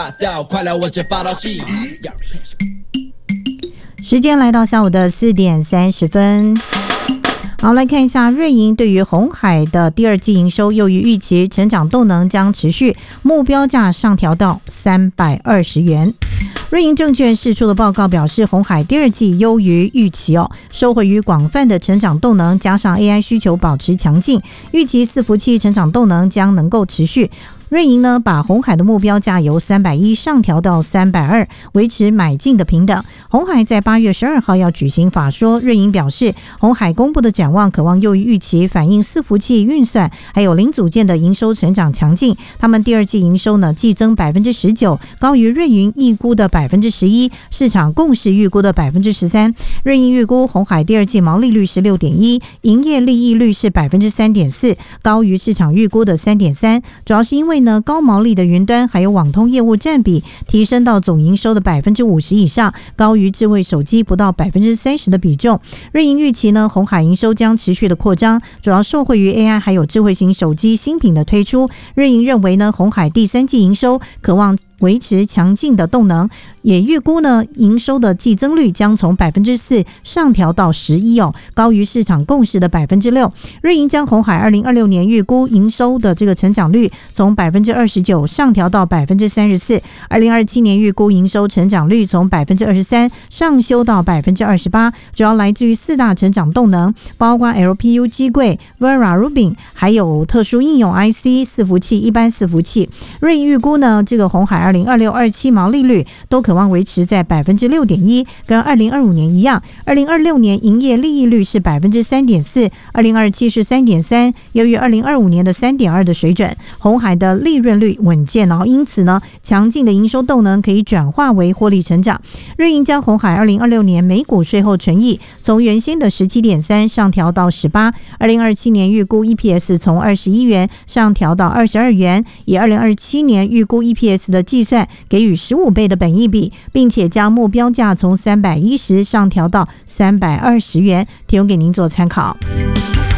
大道，快来我这把刀戏。 时间来到下午的4点30分。好，来看一下瑞银对于鸿海的第二季营收优于预期，成长动能将持续，目标价上调到320元。瑞银证券释出的报告表示，鸿海第二季优于预期受惠于广泛的成长动能，加上 AI 需求保持强劲，预期伺服器成长动能将能够持续。瑞银呢，把鸿海的目标价由310上调到320，维持买进的平等。鸿海在8月12号要举行法说，瑞银表示，鸿海公布的展望渴望优于预期，反映伺服器运算还有零组件的营收成长强劲。他们第二季营收呢，季增 19%， 高于瑞银预估的 11%， 市场共识预估的 13%。瑞银预估鸿海第二季毛利率是 6.1%， 营业利益率是 3.4%， 高于市场预估的 3.3%， 主要是因为高毛利的云端还有网通业务占比提升到总营收的 50% 以上，高于智慧手机不到 30% 的比重。瑞银预期呢，鸿海营收将持续的扩张，主要受惠于 AI 还有智慧型手机新品的推出。瑞银认为呢，鸿海第三季营收渴望维持强劲的动能，也预估呢，营收的季增率将从 4% 上调到 11%， 高于市场共识的 6%。瑞银将鸿海2026年预估营收的这个成长率从 29% 上调到 34%， 2027年预估营收成长率从 23% 上修到 28%， 主要来自于4大成长动能，包括 LPU 机柜、Vera Rubin， 还有特殊应用 IC 伺服器、一般伺服器。瑞银预估呢，这个鸿海2026-27毛利率都渴望维持在 6.1%， 跟2025年一样。2026年营业利益率是 3.4%， 2027是 3.3%， 优于2025年的 3.2% 的水准。鸿海的利润率稳健，然后因此呢，强劲的营收动能可以转化为获利成长。瑞银将鸿海2026年每股税后纯益从原先的 17.3 上调到 18， 2027年预估 EPS 从21元上调到22元，以2027年预估 EPS 的计算给予15倍的本益比，并且将目标价从310上调到320元，提供给您做参考。